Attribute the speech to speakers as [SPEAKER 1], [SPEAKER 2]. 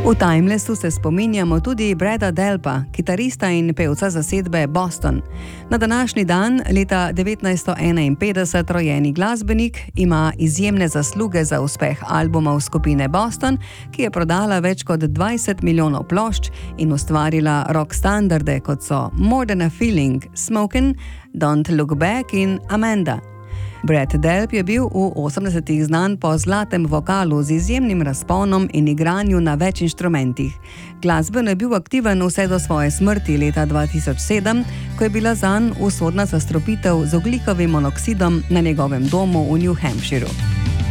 [SPEAKER 1] V Timelessu se spominjamo tudi Brada Delpa, kitarista in pevca zasedbe Boston. Na današnji dan, leta 1951, rojeni glasbenik ima izjemne zasluge za uspeh albumov skupine Boston, ki je prodala več kot 20 milijonov plošč in ustvarila rock standarde, kot so More Than a Feeling, Smokin', Don't Look Back in Amanda. Brad Delp je bil v 80-ih znan po zlatem vokalu z izjemnim razponom in igranju na več inštrumentih. Glasbeno je bil aktiven vse do svoje smrti leta 2007, ko je bila zanj usodna zastrupitev z ogljikovim monoksidom na njegovem domu v New Hampshireu.